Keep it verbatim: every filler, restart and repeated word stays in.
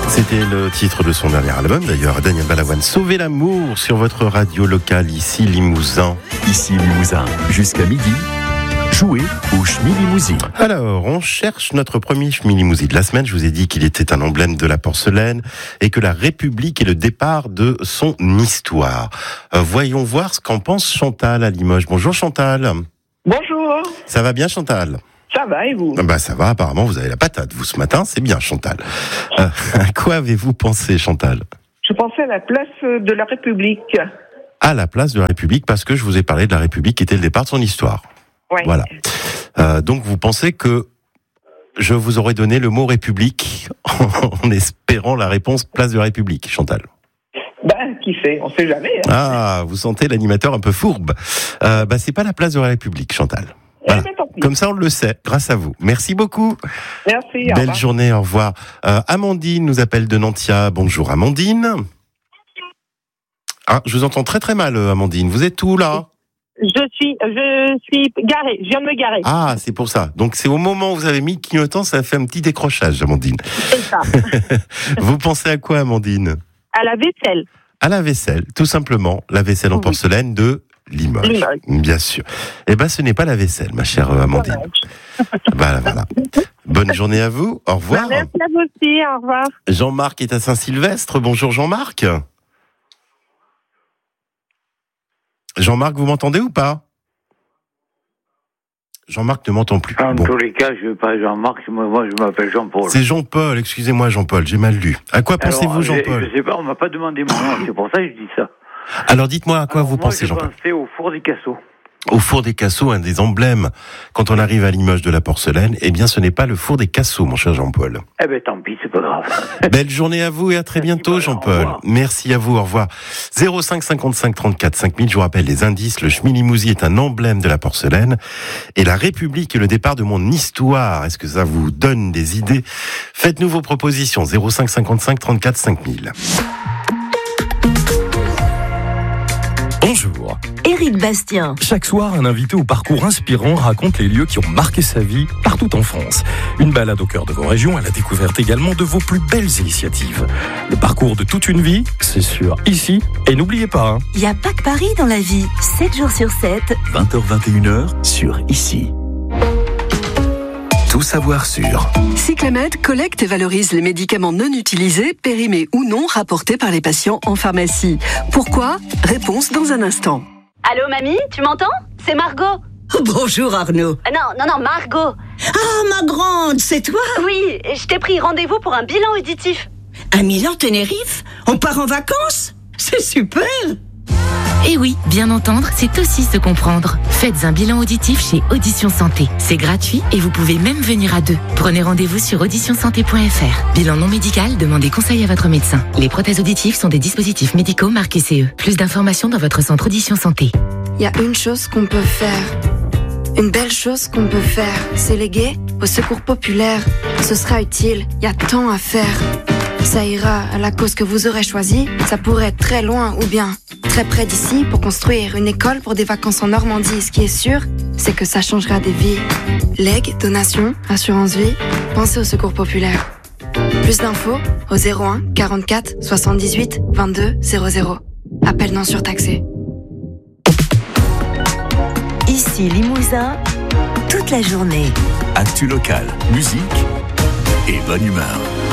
C'était le titre de son dernier album, d'ailleurs, Daniel Balavoine. Sauver l'amour sur votre radio locale, ici Limousin. Ici Limousin, jusqu'à midi, jouez au Schmilimousi. Alors, on cherche notre premier Schmilimousi de la semaine. Je vous ai dit qu'il était un emblème de la porcelaine et que la République est le départ de son histoire. Euh, voyons voir ce qu'en pense Chantal à Limoges. Bonjour Chantal. Bonjour. Ça va bien Chantal ? Ça va et vous ? Bah ça va, apparemment vous avez la patate, vous, ce matin, c'est bien Chantal. Euh, à quoi avez-vous pensé Chantal ? Je pensais à la place de la République. À la place de la République, parce que je vous ai parlé de la République qui était le départ de son histoire. Ouais. Voilà. Euh, donc vous pensez que je vous aurais donné le mot République en espérant la réponse place de la République, Chantal ? Ben, qui sait, on sait jamais. Hein. Ah, vous sentez l'animateur un peu fourbe. Euh, bah c'est pas la place de la République, Chantal. Voilà. Eh ben, tant pis. Comme ça, on le sait, grâce à vous. Merci beaucoup. Merci. Au Belle revoir. journée, au revoir. Euh, Amandine nous appelle de Nantia. Bonjour Amandine. Ah, je vous entends très très mal, Amandine. Vous êtes où là ? Je suis, je suis garée. Je viens de me garer. Ah, c'est pour ça. Donc c'est au moment où vous avez mis le clignotant, ça a fait un petit décrochage, Amandine. C'est ça. Vous pensez à quoi, Amandine ? À la vaisselle. À la vaisselle, tout simplement. La vaisselle en Oui. porcelaine de Limoges. Limoges. Bien sûr. Eh ben, ce n'est pas la vaisselle, ma chère Amandine. Voilà, voilà. Bonne journée à vous. Au revoir. Merci à vous aussi. Au revoir. Jean-Marc est à Saint-Sylvestre. Bonjour Jean-Marc. Jean-Marc, vous m'entendez ou pas ? Jean-Marc ne m'entend plus. En Bon. tous les cas, je ne veux pas Jean-Marc, moi, moi je m'appelle Jean-Paul. C'est Jean-Paul, excusez-moi Jean-Paul, j'ai mal lu. À quoi pensez-vous Alors, Jean-Paul ? Je ne sais pas, on m'a pas demandé mon nom, c'est pour ça que je dis ça. Alors dites-moi à quoi Alors, vous moi, pensez je Jean-Paul ? pensais au four des Cassots. Au four des Cassots, un des emblèmes. Quand on arrive à Limoges de la porcelaine, eh bien ce n'est pas le four des Cassots, mon cher Jean-Paul. Eh ben tant pis, c'est pas grave. Belle journée à vous et à très bientôt Merci, Jean-Paul. au revoir. Merci à vous, au revoir. zéro cinq cinquante-cinq trente-quatre cinq mille, je vous rappelle les indices. Le Schmilimousi est un emblème de la porcelaine et la République est le départ de mon histoire. Est-ce que ça vous donne des idées ? Faites-nous vos propositions. zéro cinq cinquante-cinq trente-quatre cinq mille. Bonjour. Éric Bastien. Chaque soir, un invité au parcours inspirant raconte les lieux qui ont marqué sa vie partout en France. Une balade au cœur de vos régions à la découverte également de vos plus belles initiatives. Le parcours de toute une vie, c'est sûr, ici. Et n'oubliez pas, hein, Il n'y a pas que Paris dans la vie. sept jours sur sept. vingt heures vingt et une heures sur Ici. Tout savoir sur Cyclamed collecte et valorise les médicaments non utilisés, périmés ou non, rapportés par les patients en pharmacie. Pourquoi ? Réponse dans un instant. Allô, mamie, tu m'entends ? C'est Margot. Bonjour Arnaud. Ah non, non, non, Margot. Ah, ma grande, c'est toi? Oui, je t'ai pris rendez-vous pour un bilan auditif. À Milan, Tenerife? On part en vacances? C'est super! Et oui, bien entendre, c'est aussi se comprendre. Faites un bilan auditif chez Audition Santé. C'est gratuit et vous pouvez même venir à deux. Prenez rendez-vous sur audition santé point f r. Bilan non médical, demandez conseil à votre médecin. Les prothèses auditives sont des dispositifs médicaux marqués C E. Plus d'informations dans votre centre Audition Santé. Il y a une chose qu'on peut faire. Une belle chose qu'on peut faire. C'est léguer au secours populaire. Ce sera utile, il y a tant à faire. Ça ira à la cause que vous aurez choisie. Ça pourrait être très loin ou bien très près d'ici pour construire une école pour des vacances en Normandie. Ce qui est sûr, c'est que ça changera des vies. Legs, donations, assurance vie, pensez au secours populaire. Plus d'infos au zéro un quarante-quatre soixante-dix-huit vingt-deux zéro zéro. Appel non surtaxé. Ici Limousin, toute la journée. Actu local, musique et bonne humeur.